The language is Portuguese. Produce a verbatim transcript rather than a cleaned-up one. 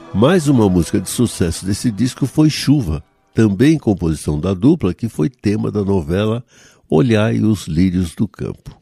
Mais uma música de sucesso desse disco foi Chuva, também composição da dupla, que foi tema da novela Olhai os Lírios do Campo.